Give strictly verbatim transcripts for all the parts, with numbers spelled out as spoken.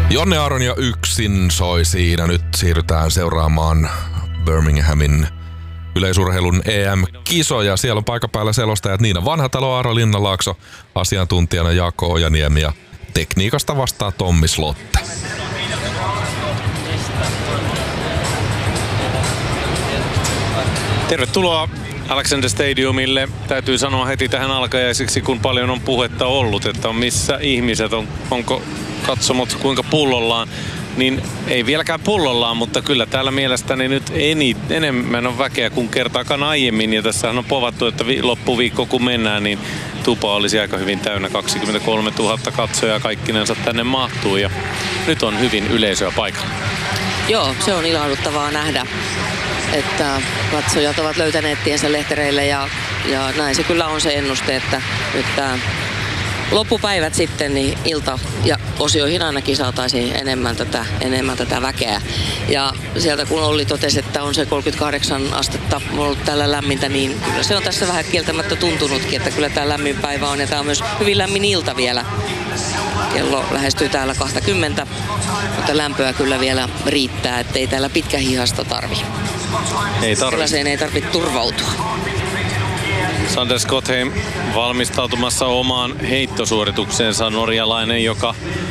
Jonne Aronia yksin soi siinä. Nyt siirrytään seuraamaan Birminghamin yleisurheilun E M-kisoja. Siellä on paikan päällä selostajat Niina Vanhatalo, Aaro Linnanlaakso, asiantuntijana Jaakko Ojaniemi ja tekniikasta vastaa Tommi Slotte. Tervetuloa Alexander Stadiumille. Täytyy sanoa heti tähän alkajaisiksi, kun paljon on puhetta ollut, että on missä ihmiset on, onko katsomot kuinka pullollaan, niin ei vieläkään pullollaan, mutta kyllä täällä mielestäni nyt eni, enemmän on väkeä kuin kertaakaan aiemmin. Ja tässähän on povattu, että vi, loppuviikko kun mennään, niin tupa olisi aika hyvin täynnä. kaksikymmentäkolmetuhatta katsojaa kaikkinensa tänne mahtuu ja nyt on hyvin yleisöä paikalla. Joo, se on ilahduttavaa nähdä, että katsojat ovat löytäneet tiensä lehtereille ja, ja näin se kyllä on se ennuste, että nyt tämä loppupäivät sitten niin ilta ja osioihin ainakin saataisiin enemmän tätä, enemmän tätä väkeä. Ja sieltä kun Olli totesi, että on se kolmekymmentäkahdeksan astetta ollut täällä lämmintä, niin kyllä se on tässä vähän kieltämättä tuntunutkin, että kyllä tämä lämmin päivä on ja tämä on myös hyvin lämmin ilta vielä. Kello lähestyy täällä kaksikymmentä, mutta lämpöä kyllä vielä riittää, ettei täällä pitkä hihasta tarvi. Ei tarvi. Sellaiseen ei tarvitse turvautua. Sander Skotheim valmistautumassa omaan heittosuoritukseensa, norjalainen, joka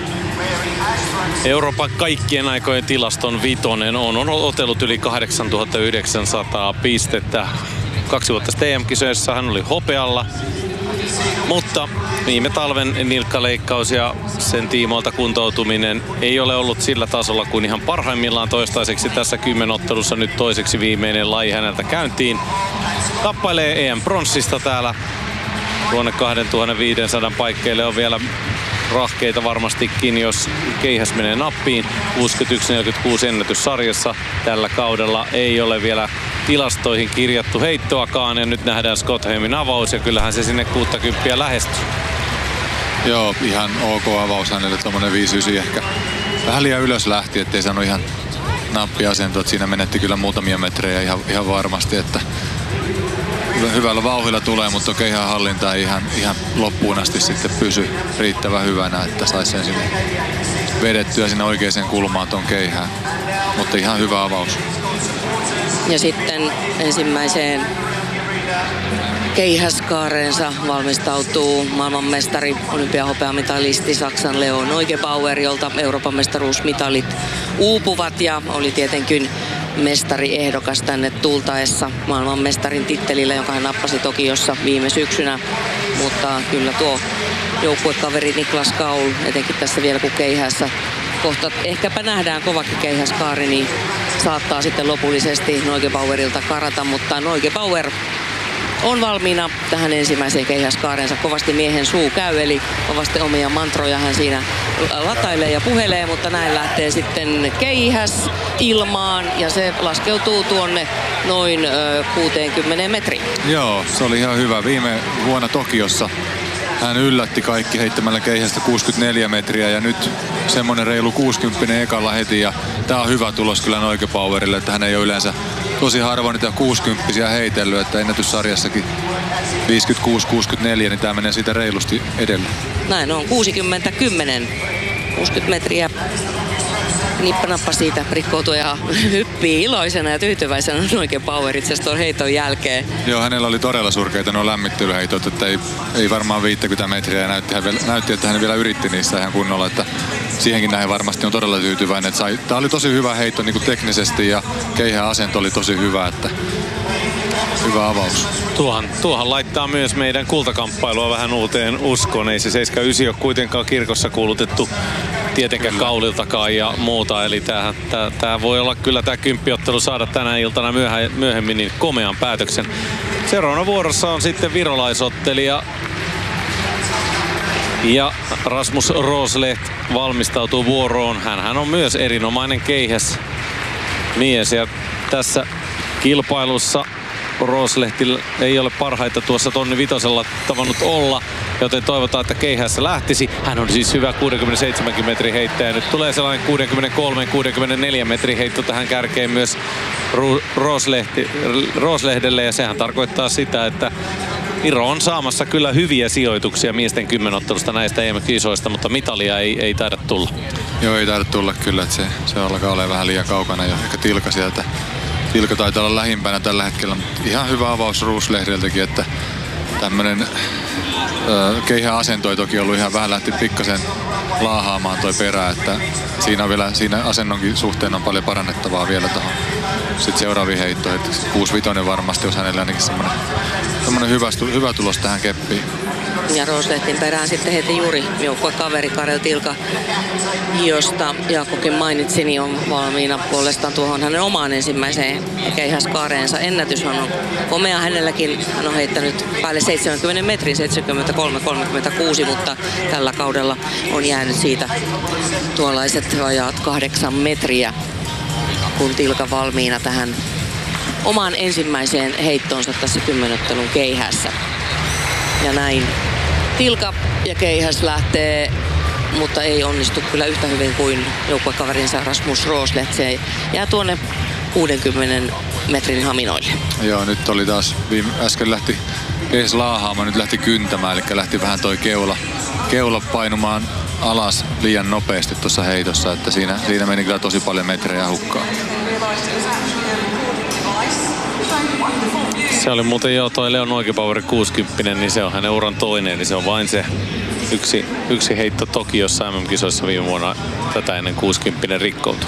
Euroopan kaikkien aikojen tilaston vitonen on, on otellut yli kahdeksantuhattayhdeksänsataa pistettä. Kaksi vuotta E M-kisoissa hän oli hopealla, mutta viime talven nilkkaleikkaus ja sen tiimoilta kuntoutuminen ei ole ollut sillä tasolla kuin ihan parhaimmillaan toistaiseksi tässä kymmenottelussa. Nyt toiseksi viimeinen laji häneltä käyntiin. Tappailee E M-pronssista täällä. Tuonne kaksituhattaviisisataa paikkeille on vielä rahkeita varmastikin, jos keihäs menee nappiin. kuusikymmentäyksi neljäkymmentäkuusi ennätyssarjassa tällä kaudella ei ole vielä tilastoihin kirjattu heittoakaan. Ja nyt nähdään Skottheimin avaus ja kyllähän se sinne kuusikymmentä lähestyy. Joo, ihan ok avaus hänelle, tommonen viisi yhdeksän ehkä. Vähän liian ylös lähti, ettei saanut ihan nappiasentoa. Siinä menetti kyllä muutamia metrejä ihan, ihan varmasti, että hyvällä vauhdilla tulee, mutta keihään hallinta ei ihan, ihan loppuun asti sitten pysy riittävän hyvänä, että saisi sen sinne vedettyä sinne oikeaan kulmaan ton keihään. Mutta ihan hyvä avaus. Ja sitten ensimmäiseen keihäskaareensa valmistautuu maailmanmestari, olympiahopeamitalisti Saksan Leo Neugebauer, jolta Euroopan mestaruusmitalit uupuvat ja oli tietenkin mestariehdokas tänne tultaessa maailmanmestarin tittelillä, jonka hän nappasi Tokiossa viime syksynä. Mutta kyllä tuo joukkuekaveri Niklas Kaul, etenkin tässä vielä kun keihässä kohta ehkäpä nähdään kovakin keihäskaari, niin saattaa sitten lopullisesti Neugebauerilta karata, mutta Neugebauer on valmiina tähän ensimmäiseen keihäskaareensa. Kovasti miehen suu käy, eli kovasti omia mantroja hän siinä latailee ja puhelee, mutta näin lähtee sitten keihäs ilmaan ja se laskeutuu tuonne noin ö, kuuteenkymmeneen metriin. Joo, se oli ihan hyvä. Viime vuonna Tokiossa hän yllätti kaikki heittämällä keihästä kuusikymmentäneljä metriä ja nyt semmonen reilu kuusikymmentä ekalla heti ja tää on hyvä tulos kyllä Neugebauerille, että hän ei ole yleensä tosi harvoin niitä kuusikymppisiä heitellyt, että ennätyssarjassakin viisikymmentäkuusi kuusikymmentäneljä, niin tää menee siitä reilusti edelle. Näin on, kuusikymmentä kymmenen, kuusikymmentä metriä. Nippanappa siitä rikkoutuu ja hyppii iloisena ja tyytyväisenä Neugebauer itse asiassa tuon heiton jälkeen. Joo, hänellä oli todella surkeita nuo lämmittelyheitot, että ei, ei varmaan viisikymmentä metriä ja näytti, näytti, että hän vielä yritti niissä ihan kunnolla, että siihenkin näin varmasti on todella tyytyväinen. Että sai, tää oli tosi hyvä heitto niin kuin teknisesti ja keihään asento oli tosi hyvä, että hyvä avaus. Tuohan, tuohan laittaa myös meidän kultakamppailua vähän uuteen uskoon. Ei se seitsemänkymmentäyhdeksän ole kuitenkaan kirkossa kuulutettu tietenkään Kauliltakaan ja muuta. Eli tämähän, tää, tää voi olla kyllä tämä kymppiottelu saada tänä iltana myöhä, myöhemmin niin komean päätöksen. Seuraavana vuorossa on sitten virolaisottelija. Ja Rasmus Rosleht valmistautuu vuoroon. Hänhän on myös erinomainen keihäs mies ja tässä kilpailussa Roslehtillä ei ole parhaita tuossa tonni vitosella tavannut olla, joten toivotaan, että keihässä lähtisi. Hän on siis hyvä kuusikymmentäseitsemän metrin heittäjä. Nyt tulee sellainen kuusikymmentäkolme kuusikymmentäneljä metrin heitto tähän kärkeen myös Roslehti, Roslehdelle ja sehän tarkoittaa sitä, että Viro on saamassa kyllä hyviä sijoituksia miesten kymmenottelusta näistä E M-kisoista, mutta mitalia ei, ei taida tulla. Joo, ei taida tulla kyllä, että se, se alkaa olla vähän liian kaukana jo. Ehkä Tilka sieltä. Tilka taitaa olla lähimpänä tällä hetkellä, mutta ihan hyvä avaus Roos-Lehdeltäkin, että tämmönen keihä asento ei toki ollut ihan vähän, lähti pikkasen laahaamaan toi perä, että siinä, on vielä, siinä asennonkin suhteen on paljon parannettavaa vielä tuohon sitten seuraaviin heittoihin. kuusi viisi varmasti olisi hänellä ainakin semmoinen, semmoinen hyvä, hyvä tulos tähän keppiin. Ja Roos-Lehtin perään sitten heti juuri joukkuekaveri Karel Tilka, josta Jaakkokin mainitsi, niin on valmiina puolestaan tuohon hänen omaan ensimmäiseen keihäskaareensa. Ennätys on komea hänelläkin. Hän on heittänyt päälle seitsemänkymmentä metrin, seitsemänkymmentäkolme kolmekymmentäkuusi, mutta tällä kaudella on jäänyt siitä tuollaiset rajaat kahdeksan metriä, kun Tilka valmiina tähän omaan ensimmäiseen heittoonsa tässä kymmenottelun keihässä. Ja näin Tilka ja keihäs lähtee, mutta ei onnistu kyllä yhtä hyvin kuin joukkuekaverinsa Rasmus Roos-Lehti. Se jää tuonne kuudenkymmenen metrin haminoille. Joo, nyt oli taas, viime, äsken lähti keihäs laahaamaan, nyt lähti kyntämään, eli lähti vähän toi keula, keula painumaan alas liian nopeasti tuossa heitossa, että siinä, siinä meni kyllä tosi paljon metrejä hukkaan. Se oli muuten jo toi Leon Oikepower kuusikymmentä, niin se on hänen uran toinen, niin se on vain se yksi, yksi heitto Tokiossa M M-kisoissa viime vuonna tätä ennen kuusikymmentä rikkoutunut.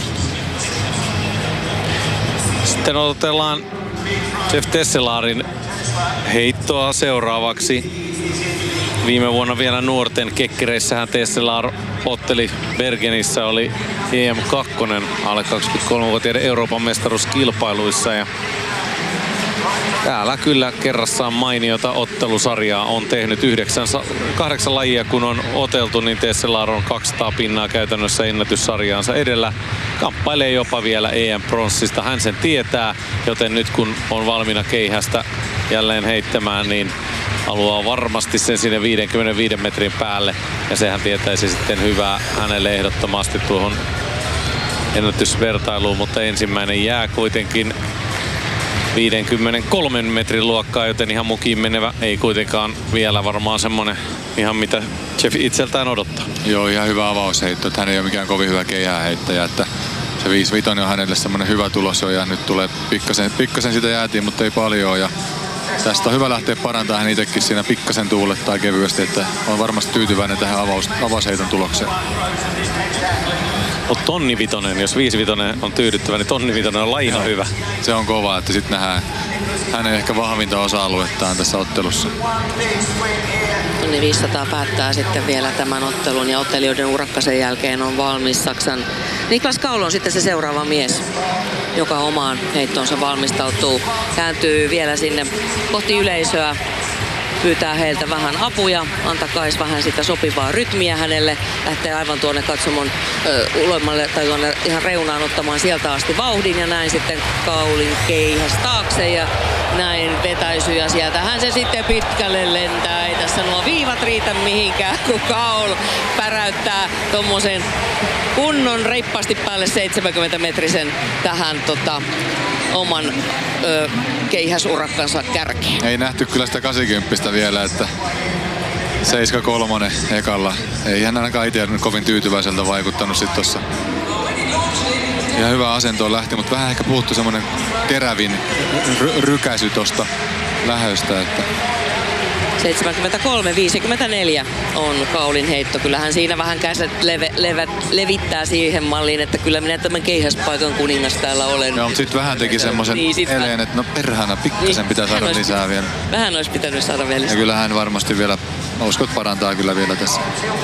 Sitten odotellaan Jeff Tesselarin heittoa seuraavaksi. Viime vuonna vielä nuorten kekkereissähän Tesselar otteli Bergenissä, oli E M kaksi alle kaksikymmentäkolmevuotiaiden Euroopan mestaruuskilpailuissa. Ja täällä kyllä kerrassaan mainiota ottelusarjaa on tehnyt yhdeksän, kahdeksan lajia kun on oteltu, niin Tesselar on kaksisataa pinnaa käytännössä ennätyssarjaansa edellä. Kamppailee jopa vielä E M-pronssista, hän sen tietää, joten nyt kun on valmiina keihästä jälleen heittämään, niin haluaa varmasti sen sinne viidenkymmenenviiden metrin päälle. Ja sehän tietäisi sitten hyvää hänelle ehdottomasti tuohon ennätysvertailuun, mutta ensimmäinen jää kuitenkin viidenkymmenenkolmen metrin luokkaa, joten ihan mukiin menevä ei kuitenkaan vielä varmaan semmonen ihan mitä Jeff itseltään odottaa. Joo, ihan hyvä avausheitto, että hän ei ole mikään kovin hyvä keihääheittäjä, että se viisi viisi on hänelle semmonen hyvä tulos jo ja nyt tulee pikkasen, pikkasen sitä jäätiin, mutta ei paljon ja tästä on hyvä lähteä parantamaan hän itsekin siinä pikkasen tuulettaa kevyesti, että on varmasti tyytyväinen tähän avaus, avausheiton tulokseen. Mutta tonni vitonen, jos viisi vitonen on tyydyttävä, niin tonni vitonen on ihan hyvä. Se on kova, että sitten nähdään hänen ehkä vahvinta osa-aluettaan tässä ottelussa. Tonni viisisataa päättää sitten vielä tämän ottelun ja ottelijoiden urakka sen jälkeen on valmis. Saksan Niklas Kaul on sitten se seuraava mies, joka omaan heittoonsa valmistautuu. Kääntyy vielä sinne kohti yleisöä. Pyytää heiltä vähän apuja, antakais vähän sitä sopivaa rytmiä hänelle. Lähtee aivan tuonne katsomon ö, ulemmalle tai tuonne ihan reunaan ottamaan sieltä asti vauhdin ja näin sitten Kaulin keihäs taakse ja näin vetäisyjä sieltä. Hän se sitten pitkälle lentää, ei tässä nuo viivat riitä mihinkään, kun Kaul päräyttää tommosen kunnon reippaasti päälle seitsemänkymmentä metrisen tähän tota, oman ö, keihäsurakkansa kärkeen. Ei nähty kyllä sitä kahdeksankymmentä vielä, että seitsemän kolme ekalla. Ei hän ainakaan itse kovin tyytyväiseltä vaikuttanut sit tossa. Ihan hyvä asentoon lähti, mutta vähän ehkä puuttu semmonen terävin ry- rykäisy tosta lähöstä, että seitsemänkymmentäkolme viisikymmentäneljä on Kaulin heitto. Kyllähän siinä vähän käset leve, leve, levittää siihen malliin, että kyllä minä tämän keihäspaikan kuningas täällä olen. Joo, mutta sitten vähän teki semmoisen niin, eleen, että no perhana, pikkasen niin, pitää saada lisää olisi, vielä. Vähän olisi pitänyt saada vielä lisää. Ja kyllä hän varmasti vielä, uskot parantaa kyllä vielä tässä.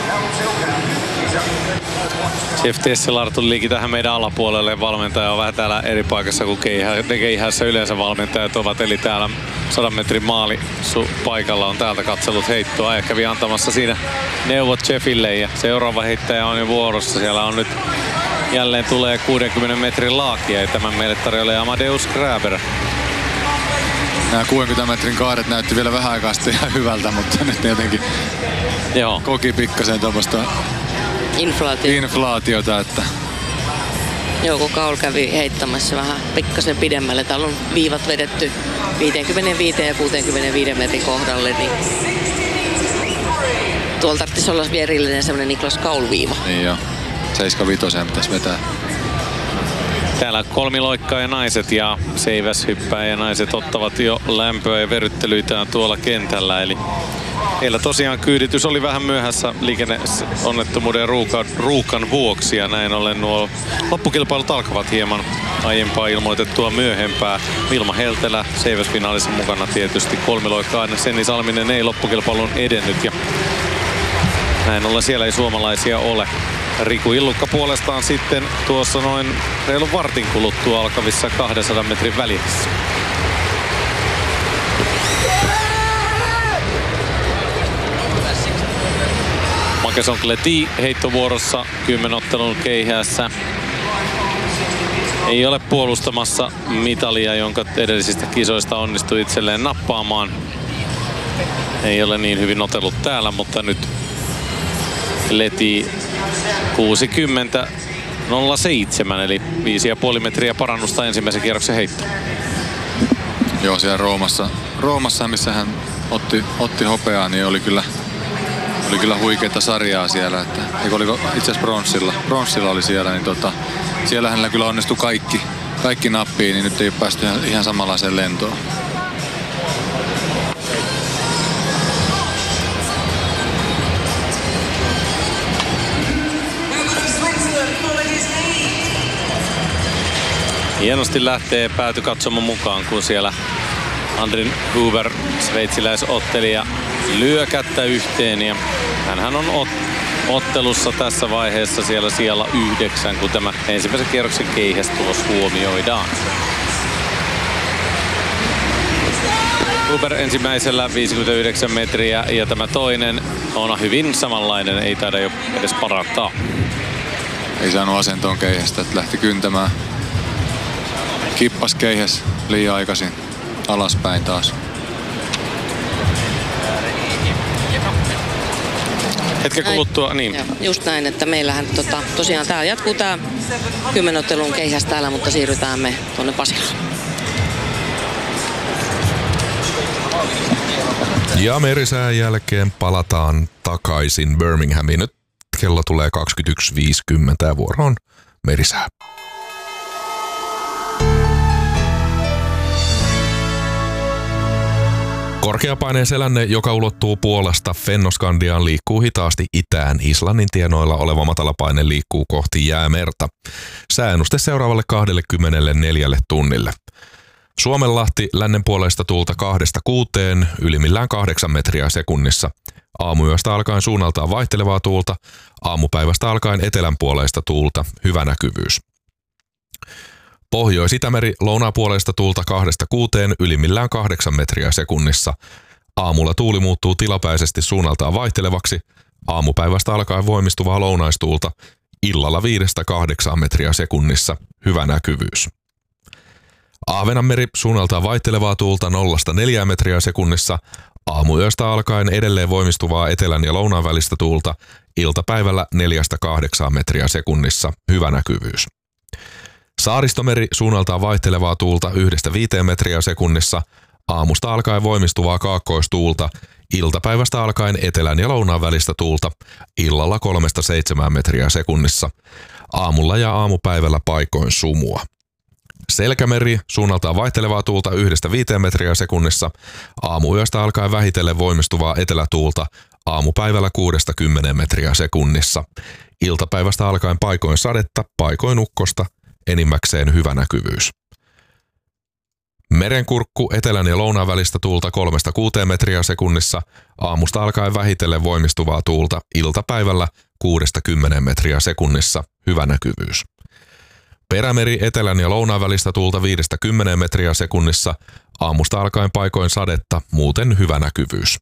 Jeff Tesselar tulikin tähän meidän alapuolelle. Valmentaja on vähän täällä eri paikassa kuin keihä, keihässä yleensä valmentajat ovat. Eli täällä sadan metrin maali paikalla on täältä katsellut heittoa ja kävi antamassa siinä neuvot Jeffille. Ja seuraava heittäjä on jo vuorossa. Siellä on nyt jälleen tulee kuudenkymmenen metrin laakia ja tämän meille tarjoilee Amadeus Graber. Nämä kuudenkymmenen metrin kaaret näytti vielä vähän aikaa sitten ihan hyvältä, mutta nyt jotenkin Joo. koki pikkasen tuommoista Inflaatio. inflaatiota, että Joo, kun Kaul kävi heittämässä vähän pikkasen pidemmälle. Täällä on viivat vedetty viisikymmentäviisi ja kuusikymmentäviisi metrin kohdalle, niin tuolla tarvitsisi olla vielä erillinen semmoinen Niklas Kaul-viiva. Niin joo. seitsemänkymmentäviisi pitäisi vetää. Täällä kolmiloikkaa ja naiset ja seiväshyppää ja naiset ottavat jo lämpöä ja verryttelyitään tuolla kentällä. Eli heillä tosiaan kyyditys oli vähän myöhässä liikenneonnettomuuden ja ruukan, ruukan vuoksi. Ja näin ollen nuo loppukilpailut alkavat hieman aiempaa ilmoitettua myöhempää. Vilma Heltelä seiväsfinaalissa mukana tietysti. Kolmiloikkaa Senni Salminen ei loppukilpailun edennyt. Ja näin ollen siellä ei suomalaisia ole. Riku Illukka puolestaan sitten tuossa noin reilun vartin kuluttua alkavissa kahdensadan metrin välissä. Makeson Kleti heittovuorossa kymmenottelun keihäässä. Ei ole puolustamassa mitalia, jonka edellisistä kisoista onnistui itselleen nappaamaan. Ei ole niin hyvin otellut täällä, mutta nyt Leti kuusikymmentä nolla seitsemän eli viisi pilkku viisi metriä parannusta ensimmäisen kierroksen heitto. Joo, siellä Roomassa, Roomassa missä hän otti, otti hopeaa, niin oli kyllä, oli kyllä huikeita sarjaa siellä. Että, eikö oliko itse asiassa bronssilla, bronssilla oli siellä, niin tota, siellä hänellä kyllä onnistui kaikki, kaikki nappiin, niin nyt ei päästy ihan, ihan samanlaiseen lentoon. Hienosti lähtee päätykatsoman mukaan, kun siellä Andrin Huber, sveitsiläisottelija, lyö kättä yhteen. Ja hänhän on ot- ottelussa tässä vaiheessa siellä siellä yhdeksän, kun tämä ensimmäisen kierroksen keihästulos huomioidaan. Huber ensimmäisellä viisikymmentäyhdeksän metriä ja tämä toinen on hyvin samanlainen, ei taida jo edes parantaa. Ei saanut asentoon keihästä, että lähti kyntämään. Kippas keihäs liian aikaisin alaspäin taas. Hetken kuluttua, niin. Joo, just näin, että meillähän tota, tosiaan täällä jatkuu tää kymmenottelun keihäs täällä, mutta siirrytään me tuonne Pasilaan. Ja merisään jälkeen palataan takaisin Birminghamiin. Nyt kello tulee kaksikymmentäyksi viisikymmentä ja vuoro on merisää. Korkeapaineen selänne, joka ulottuu Puolasta Fennoskandiaan, liikkuu hitaasti itään. Islannin tienoilla oleva matalapaine liikkuu kohti Jäämerta. Sääennuste seuraavalle kaksikymmentäneljä tunnille. Suomenlahti lännenpuoleista tuulta kahdesta kuuteen, ylimmillään kahdeksan metriä sekunnissa. Aamuyöstä alkaen suunnaltaan vaihtelevaa tuulta, aamupäivästä alkaen etelänpuoleista tuulta, hyvä näkyvyys. Pohjois-Itämeri lounapuoleista tuulta kahdesta kuuteen, ylimmillään kahdeksan metriä sekunnissa. Aamulla tuuli muuttuu tilapäisesti suunnaltaan vaihtelevaksi, aamupäivästä alkaen voimistuvaa lounaistuulta, illalla viidestä kahdeksaan metriä sekunnissa, hyvä näkyvyys. Ahvenanmeri suunnaltaan vaihtelevaa tuulta nollasta neljään metriä sekunnissa, aamuyöstä alkaen edelleen voimistuvaa etelän ja lounaan välistä tuulta, iltapäivällä neljästä kahdeksaan metriä sekunnissa, hyvä näkyvyys. Saaristomeri suunnaltaan vaihtelevaa tuulta yhdestä viiteen metriä sekunnissa, aamusta alkaen voimistuvaa kaakkoistuulta, iltapäivästä alkaen etelän ja lounaan välistä tuulta, illalla kolmesta seitsemään metriä sekunnissa, aamulla ja aamupäivällä paikoin sumua. Selkämeri suunnaltaan vaihtelevaa tuulta yhdestä viiteen metriä sekunnissa, aamuyöstä alkaen vähitellen voimistuvaa etelätuulta, aamupäivällä kuudesta kymmeneen metriä sekunnissa, iltapäivästä alkaen paikoin sadetta, paikoin ukkosta, enimmäkseen hyvä näkyvyys. Merenkurkku etelän ja lounaan välistä tuulta kolmesta kuuteen metriä sekunnissa, aamusta alkaen vähitellen voimistuvaa tuulta, iltapäivällä kuudesta kymmeneen metriä sekunnissa, hyvä näkyvyys. Perämeri etelän ja lounaan välistä tuulta viidestä kymmeneen metriä sekunnissa, aamusta alkaen paikoin sadetta, muuten hyvä näkyvyys.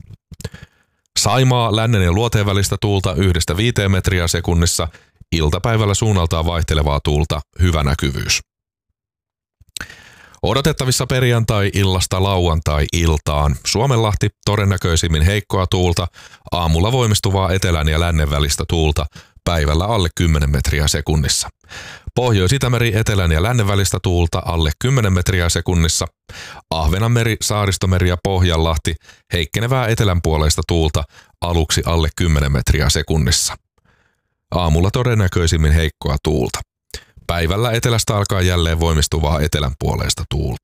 Saimaa lännen ja luoteen välistä tuulta yhdestä viiteen metriä sekunnissa, iltapäivällä suunnaltaan vaihtelevaa tuulta, hyvä näkyvyys. Odotettavissa perjantai-illasta lauantai-iltaan. Suomenlahti todennäköisimmin heikkoa tuulta, aamulla voimistuvaa etelän ja lännen välistä tuulta, päivällä alle kymmenen metriä sekunnissa. Pohjois-Itämeri etelän ja lännen välistä tuulta alle kymmenen metriä sekunnissa. Ahvenanmeri, Saaristomeri ja Pohjanlahti heikkenevää etelänpuoleista tuulta aluksi alle kymmenen metriä sekunnissa. Aamulla todennäköisimmin heikkoa tuulta. Päivällä etelästä alkaa jälleen voimistuvaa etelänpuoleista tuulta.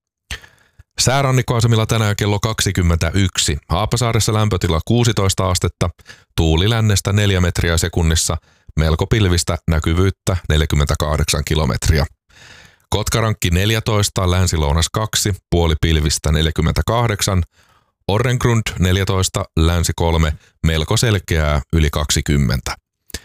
Säärannikkoasemilla tänään kello kaksikymmentäyksi. Haapasaaressa lämpötila kuusitoista astetta, tuuli lännestä neljä metriä sekunnissa, melko pilvistä, näkyvyyttä neljäkymmentäkahdeksan kilometriä. Kotkarankki neljätoista, länsi-lounas kaksi, puoli pilvistä neljäkymmentäkahdeksan, Orrengrund neljätoista, länsi kolme, melko selkeää yli kaksikymmentä.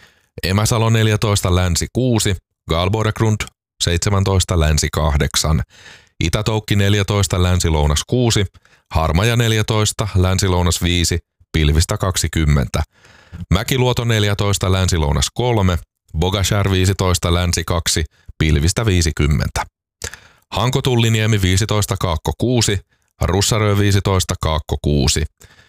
Emäsalo neljätoista, länsi kuusi, Galborgrund seitsemäntoista, länsi kahdeksan, Itä-Toukki neljätoista, länsi-lounas kuusi, Harmaja neljätoista, länsi-lounas viisi, pilvistä kaksikymmentä, Mäkiluoto neljätoista, länsi-lounas kolme, Bogashär viisitoista, länsi kaksi, pilvistä viisikymmentä. Hanko-Tulliniemi viisitoista, Kaakko kuusi, Russarö viisitoista, Kaakko kuusi,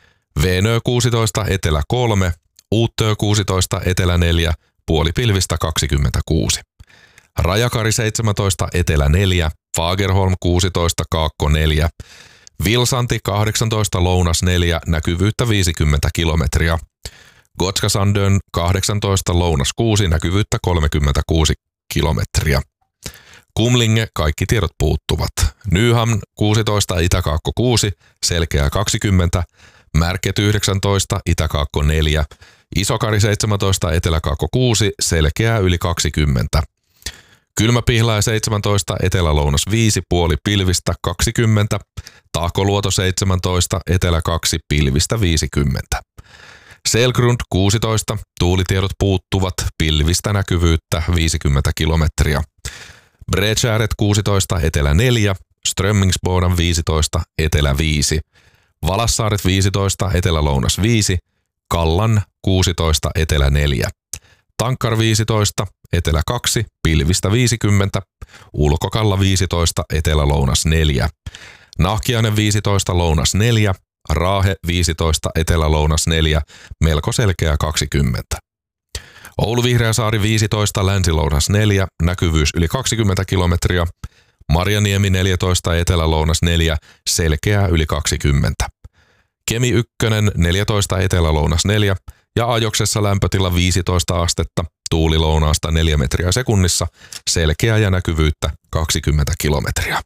Veenö kuusitoista, etelä kolme, Uuttöö kuusitoista, etelä neljä, puoli pilvistä kaksikymmentäkuusi. Rajakari seitsemäntoista, etelä neljä, Fagerholm kuusitoista, Kaakko neljä, Vilsanti kahdeksantoista, lounas neljä, näkyvyyttä viisikymmentä kilometriä. Gotskasandön kahdeksantoista, lounas kuusi, näkyvyyttä kolmekymmentäkuusi kilometriä. Kumlinge, kaikki tiedot puuttuvat. Nyhamn kuusitoista, Itä-Kaakko kuusi, selkeää kaksikymmentä, Märket yhdeksäntoista, Itä-Kaakko neljä, Isokari seitsemäntoista, Etelä-Kaakko kuusi, selkeää yli kaksikymmentä. Kylmäpihlaja seitsemäntoista, Etelä-Lounas viisi, puoli pilvistä kaksikymmentä, Tahkoluoto seitsemäntoista, Etelä kaksi, pilvistä viisikymmentä. Selgrund kuusitoista, tuulitiedot puuttuvat, pilvistä näkyvyyttä viisikymmentä kilometriä. Bredskääret kuusitoista, Etelä neljä, Strömmingsbodan viisitoista, Etelä viisi, Valassaaret viisitoista, Etelä-Lounas viisi, Kallan kuusitoista, Etelä neljä, Tankkar viisitoista, Etelä kaksi, pilvistä viisikymmentä, Ulkokalla viisitoista, Etelä-Lounas neljä, Nahkiainen viisitoista, Lounas neljä, Raahe viisitoista, Etelä-Lounas neljä, melko selkeä kaksikymmentä. Oulu-Vihreäsaari viisitoista, Länsi-Lounas neljä, näkyvyys yli kaksikymmentä kilometriä, Marjaniemi neljätoista, Etelä-Lounas neljä, selkeää yli kaksikymmentä. Kemi yksi neljätoista, Etelä-Lounas neljä ja Ajoksessa lämpötila viisitoista astetta, tuuli lounaasta neljä metriä sekunnissa, selkeää ja näkyvyyttä kaksikymmentä kilometriä.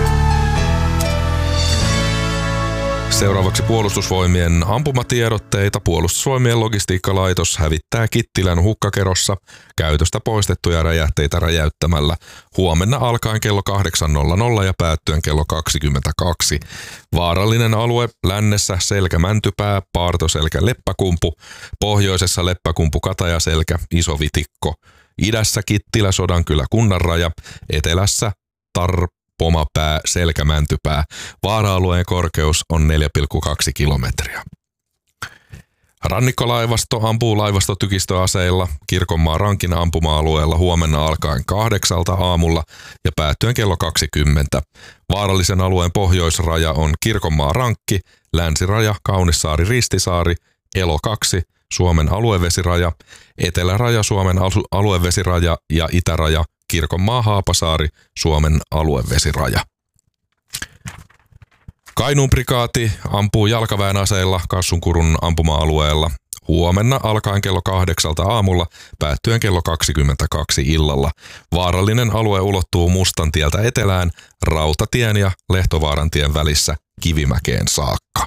Seuraavaksi Puolustusvoimien ampumatiedotteita. Puolustusvoimien logistiikkalaitos hävittää Kittilän hukkakerossa käytöstä poistettuja räjähteitä räjäyttämällä huomenna alkaen kello kahdeksan nolla nolla ja päättyen kello kaksikymmentäkaksi. Vaarallinen alue lännessä Selkä-Mäntypää, Paartoselkä, Leppäkumpu, pohjoisessa Leppäkumpu, Katajaselkä, Isovitikko, idässä Kittilä, Sodankylä, Kunnanraja, etelässä Tar Pomapää, Selkä-Mäntypää. Vaara-alueen korkeus on neljä pilkku kaksi kilometriä. Rannikkolaivasto ampuu laivastotykistöaseilla Kirkonmaan Rankin ampuma-alueella huomenna alkaen kahdeksalta aamulla ja päättyen kello kaksikymmentä. Vaarallisen alueen pohjoisraja on Kirkonmaan Rankki, länsiraja Kaunissaari, Ristisaari, Elo kaksi, Suomen aluevesiraja, eteläraja Suomen aluevesiraja ja itäraja Kirkonmaa Haapasaari, Suomen aluevesiraja. Kainuun prikaati ampuu jalkaväen aseilla Kassunkurun ampuma-alueella huomenna alkaen kello kahdeksalta aamulla päättyen kello kaksikymmentäkaksi illalla. Vaarallinen alue ulottuu Mustantieltä etelään Rautatien ja Lehtovaarantien välissä Kivimäkeen saakka.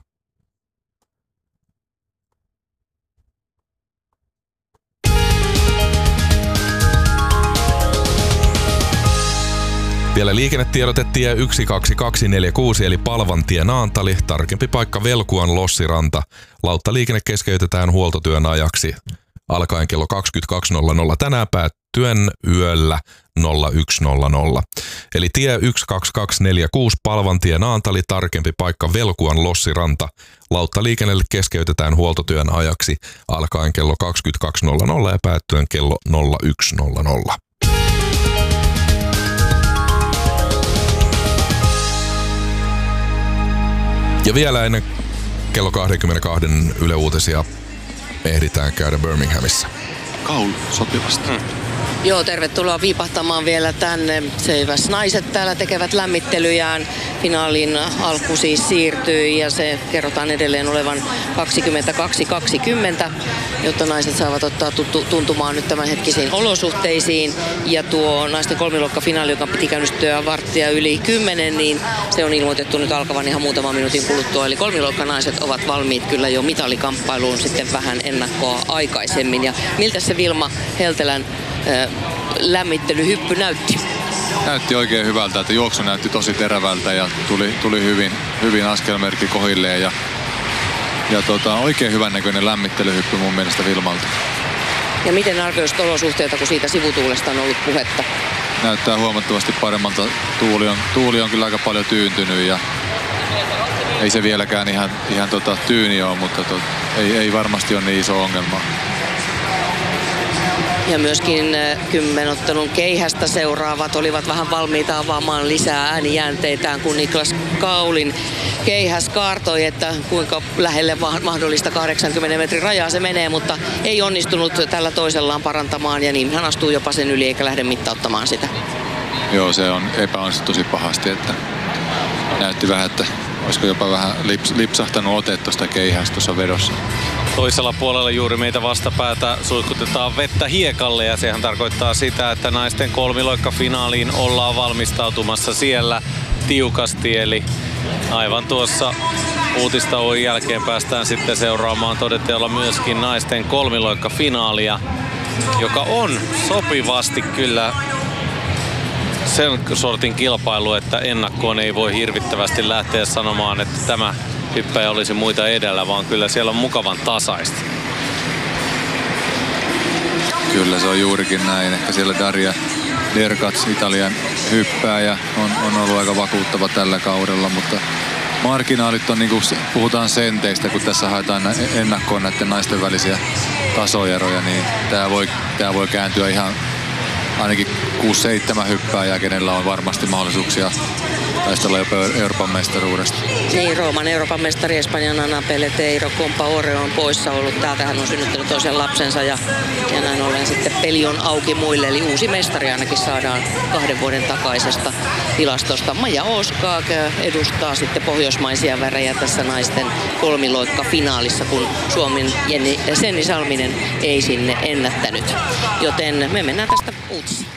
Vielä liikennetiedote tie yksi kaksi kaksi neljä kuusi eli Palvantie Naantali, tarkempi paikka Velkuan Lossiranta. Lauttaliikenne keskeytetään huoltotyön ajaksi alkaen kello kaksikymmentäkaksi nolla nolla tänään päättyen yöllä nolla yksi nolla nolla. Eli tie yksi kaksi kaksi neljä kuusi Palvantie Naantali, tarkempi paikka Velkuan Lossiranta. Lauttaliikennelle keskeytetään huoltotyön ajaksi alkaen kello kaksikymmentäkaksi nolla nolla ja päättyen kello nolla yksi nolla nolla. Ja vielä ennen kello kaksikymmentäkaksi Yle Uutisia ehditään käydä Birminghamissa. Kaul sopivasti. Hmm. Joo, tervetuloa viipahtamaan vielä tänne. Seiväs naiset täällä tekevät lämmittelyjään. Finaalin alku siis siirtyi ja se kerrotaan edelleen olevan kaksikymmentäkaksi kaksikymmentä, jotta naiset saavat ottaa tuntumaan nyt tämänhetkisiin olosuhteisiin. Ja tuo naisten kolmiluokkafinaali, joka piti käynnistyä varttia yli kymmenen, niin se on ilmoitettu nyt alkavan ihan muutaman minuutin kuluttua. Eli kolmiluokkanaiset ovat valmiit kyllä jo mitalikamppailuun sitten vähän ennakkoa aikaisemmin. Ja miltä se Vilma Heltelän lämmittelyhyppy näytti? Näytti oikein hyvältä, että juoksu näytti tosi terävältä ja tuli, tuli hyvin, hyvin askelmerkki kohilleen ja, ja tota, oikein hyvän näköinen lämmittelyhyppy mun mielestä Vilmalta. Ja miten arvioisit olosuhteita, kun siitä sivutuulesta on ollut puhetta? Näyttää huomattavasti paremmalta. Tuuli on, tuuli on kyllä aika paljon tyyntynyt ja ei se vieläkään ihan, ihan tota, tyyni ole, mutta tot, ei, ei varmasti ole niin iso ongelma. Ja myöskin kymmenottelun keihästä seuraavat olivat vähän valmiita avaamaan lisää äänijänteitään, kun Niklas Kaulin keihäs kaartoi, että kuinka lähelle mahdollista kahdeksankymmenen metrin rajaa se menee, mutta ei onnistunut tällä toisellaan parantamaan ja niin hän astuu jopa sen yli eikä lähde mittauttamaan sitä. Joo, se on epäonnistuttu tosi pahasti, että näytti vähän, että olisiko jopa vähän lips, lipsahtanut ote tuosta keihästä tuossa vedossa. Toisella puolella juuri meitä vastapäätä suihkutetaan vettä hiekalle ja sehän tarkoittaa sitä, että naisten kolmiloikkafinaaliin ollaan valmistautumassa siellä tiukasti. Eli aivan tuossa uutistauon jälkeen päästään sitten seuraamaan todetella myöskin naisten kolmiloikkafinaalia, joka on sopivasti kyllä sen sortin kilpailu, että ennakkoon ei voi hirvittävästi lähteä sanomaan, että tämä hyppäjä olisi muita edellä, vaan kyllä siellä on mukavan tasaista. Kyllä se on juurikin näin. Ehkä siellä Daria Derkats, Italian hyppääjä, on, on ollut aika vakuuttava tällä kaudella, mutta marginaalit on, niin kuin puhutaan senteistä, kun tässä haetaan ennakkoon näiden naisten välisiä tasoeroja, niin tämä voi, tämä voi kääntyä ihan ainakin kuusi seitsemän hyppääjää, kenellä on varmasti mahdollisuuksia taistella jopa Euroopan mestaruudesta. Niin, Rooman Euroopan mestari Espanjan Ana Peleteiro Compaore on poissa ollut. Täältä hän on synnyttänyt toisen lapsensa ja, ja näin ollen sitten peli on auki muille. Eli uusi mestari ainakin saadaan kahden vuoden takaisesta tilastosta. Maja Oskaak edustaa sitten pohjoismaisia värejä tässä naisten kolmiloikka-finaalissa, kun Suomen Jenni Senni Salminen ei sinne ennättänyt. Joten me mennään tästä uutisiin.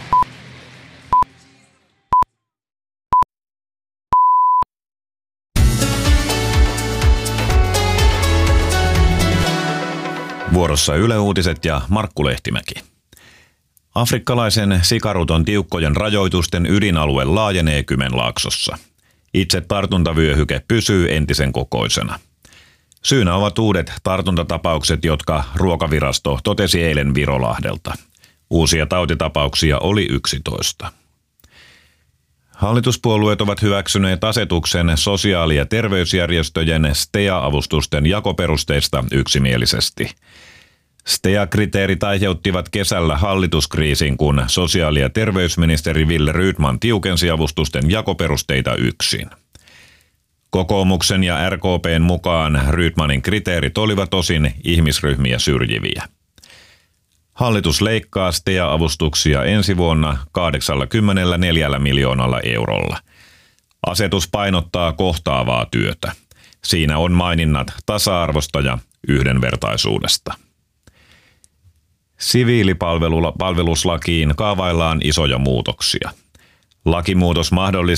Vuorossa Yle Uutiset ja Markku Lehtimäki. Afrikkalaisen sikaruton tiukkojen rajoitusten ydinalue laajenee Kymenlaaksossa. Itse tartuntavyöhyke pysyy entisen kokoisena. Syynä ovat uudet tartuntatapaukset, jotka Ruokavirasto totesi eilen Virolahdelta. Uusia tautitapauksia oli yksitoista. Hallituspuolueet ovat hyväksyneet asetuksen sosiaali- ja terveysjärjestöjen S T E A-avustusten jakoperusteista yksimielisesti. S T E A-kriteerit aiheuttivat kesällä hallituskriisin, kun sosiaali- ja terveysministeri Wille Rydman tiukensi avustusten jakoperusteita yksin. Kokoomuksen ja R K P:n mukaan Rydmanin kriteerit olivat osin ihmisryhmiä syrjiviä. Hallitus leikkaa S T E A-avustuksia ensi vuonna kahdeksankymmentäneljä miljoonalla eurolla. Asetus painottaa kohtaavaa työtä. Siinä on maininnat tasa-arvosta ja yhdenvertaisuudesta. Siviilipalveluslakiin kaavaillaan isoja muutoksia. Lakimuutos mahdollistaa